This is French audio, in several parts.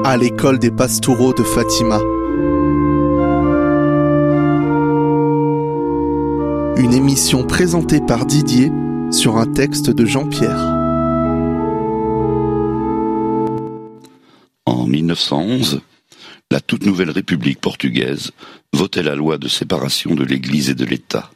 à l'école des Pastoureaux de Fatima. Une émission présentée par Didier sur un texte de Jean-Pierre. En 1911, la toute nouvelle République portugaise votait la loi de séparation de l'Église et de l'État.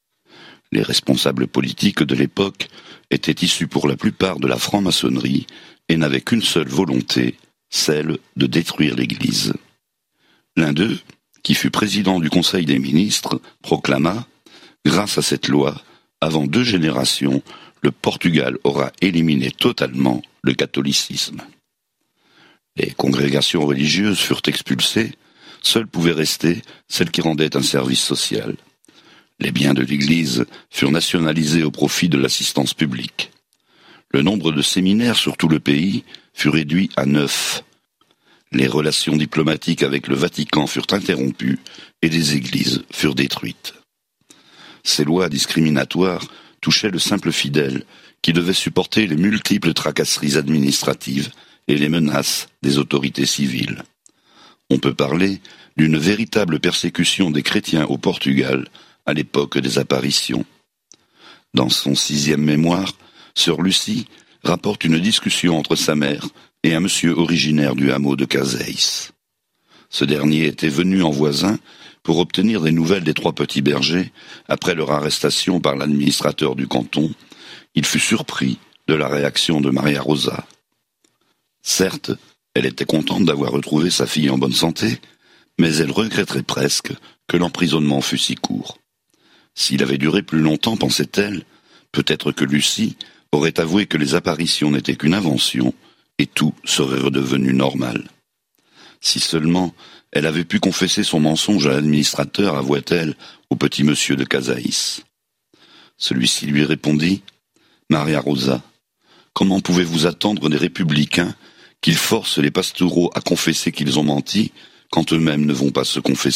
Les responsables politiques de l'époque étaient issus pour la plupart de la franc-maçonnerie et n'avaient qu'une seule volonté, celle de détruire l'Église. L'un d'eux, qui fut président du Conseil des ministres, proclama « Grâce à cette loi, avant 2 générations, le Portugal aura éliminé totalement le catholicisme. » Les congrégations religieuses furent expulsées, seules pouvaient rester celles qui rendaient un service social. Les biens de l'Église furent nationalisés au profit de l'assistance publique. Le nombre de séminaires sur tout le pays fut réduit à 9. Les relations diplomatiques avec le Vatican furent interrompues et des églises furent détruites. Ces lois discriminatoires touchaient le simple fidèle qui devait supporter les multiples tracasseries administratives et les menaces des autorités civiles. On peut parler d'une véritable persécution des chrétiens au Portugal à l'époque des apparitions. Dans son 6e mémoire, sœur Lucie rapporte une discussion entre sa mère et un monsieur originaire du hameau de Casais. Ce dernier était venu en voisin pour obtenir des nouvelles des 3 petits bergers après leur arrestation par l'administrateur du canton. Il fut surpris de la réaction de Maria Rosa. Certes, elle était contente d'avoir retrouvé sa fille en bonne santé, mais elle regretterait presque que l'emprisonnement fût si court. S'il avait duré plus longtemps, pensait-elle, peut-être que Lucie aurait avoué que les apparitions n'étaient qu'une invention et tout serait redevenu normal. Si seulement elle avait pu confesser son mensonge à l'administrateur, avoua-t-elle au petit monsieur de Casais. Celui-ci lui répondit « Maria Rosa, comment pouvez-vous attendre des républicains qu'ils forcent les pastoureaux à confesser qu'ils ont menti quand eux-mêmes ne vont pas se confesser ?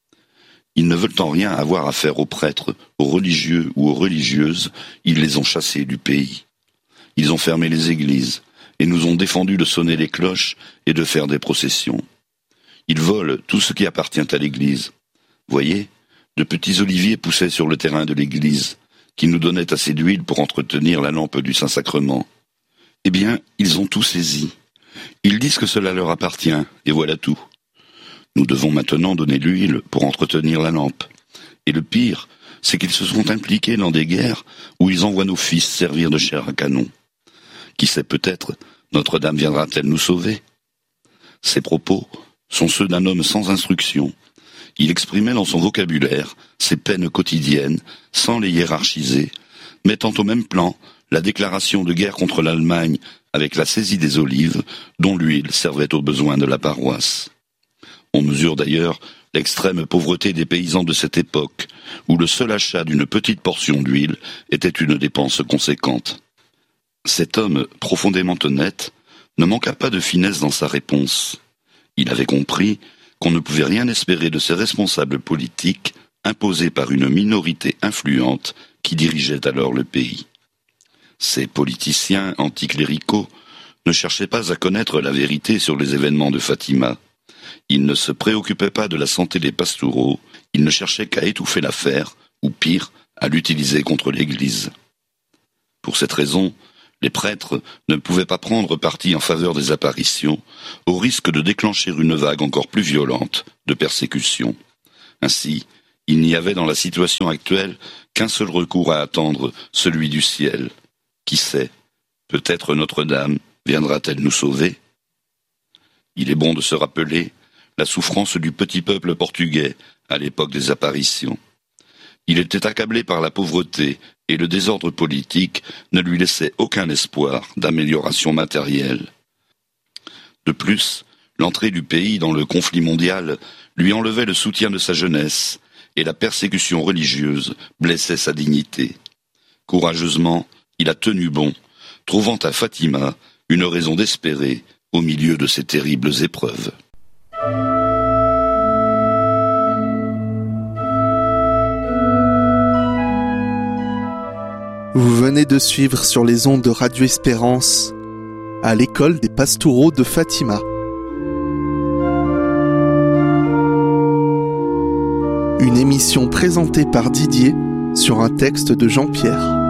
Ils ne veulent en rien avoir affaire aux prêtres, aux religieux ou aux religieuses, ils les ont chassés du pays. Ils ont fermé les églises et nous ont défendu de sonner les cloches et de faire des processions. Ils volent tout ce qui appartient à l'église. Voyez, de petits oliviers poussaient sur le terrain de l'église, qui nous donnaient assez d'huile pour entretenir la lampe du Saint-Sacrement. Eh bien, ils ont tout saisi. Ils disent que cela leur appartient, et voilà tout. Nous devons maintenant donner l'huile pour entretenir la lampe. Et le pire, c'est qu'ils se sont impliqués dans des guerres où ils envoient nos fils servir de chair à canon. Qui sait, peut-être, Notre-Dame viendra-t-elle nous sauver ? Ces propos sont ceux d'un homme sans instruction. Il exprimait dans son vocabulaire ses peines quotidiennes, sans les hiérarchiser, mettant au même plan la déclaration de guerre contre l'Allemagne avec la saisie des olives, dont l'huile servait aux besoins de la paroisse. On mesure d'ailleurs l'extrême pauvreté des paysans de cette époque, où le seul achat d'une petite portion d'huile était une dépense conséquente. Cet homme, profondément honnête, ne manqua pas de finesse dans sa réponse. Il avait compris qu'on ne pouvait rien espérer de ces responsables politiques imposés par une minorité influente qui dirigeait alors le pays. Ces politiciens anticléricaux ne cherchaient pas à connaître la vérité sur les événements de Fatima. Ils ne se préoccupaient pas de la santé des pastoureaux, ils ne cherchaient qu'à étouffer l'affaire, ou pire, à l'utiliser contre l'Église. Pour cette raison, les prêtres ne pouvaient pas prendre parti en faveur des apparitions, au risque de déclencher une vague encore plus violente de persécution. Ainsi, il n'y avait dans la situation actuelle qu'un seul recours à attendre, celui du ciel. Qui sait, peut-être Notre-Dame viendra-t-elle nous sauver ? Il est bon de se rappeler la souffrance du petit peuple portugais à l'époque des apparitions. Il était accablé par la pauvreté et le désordre politique ne lui laissait aucun espoir d'amélioration matérielle. De plus, l'entrée du pays dans le conflit mondial lui enlevait le soutien de sa jeunesse et la persécution religieuse blessait sa dignité. Courageusement, il a tenu bon, trouvant à Fatima une raison d'espérer au milieu de ces terribles épreuves. Vous venez de suivre sur les ondes de Radio Espérance à l'école des Pastoureaux de Fatima, Une émission présentée par Didier sur un texte de Jean-Pierre.